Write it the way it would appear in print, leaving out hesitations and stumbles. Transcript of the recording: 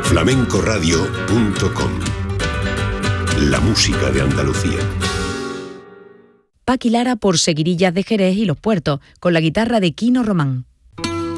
flamencoradio.com. La música de Andalucía. Paqui Lara por Seguirillas de Jerez y Los Puertos, con la guitarra de Quino Román.